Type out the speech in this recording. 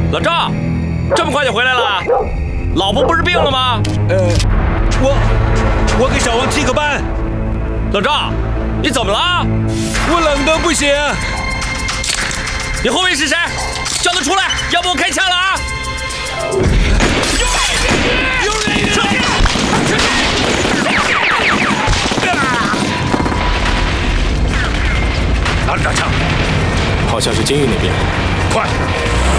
老赵，这么快就回来了？老婆不是病了吗？ 我给小王替个班。 老赵，你怎么了？ 我冷得不行。 你后面是谁？叫他出来，要不我开枪了啊！有人！撤开！ 哪里打枪？ 好像是监狱那边。 快！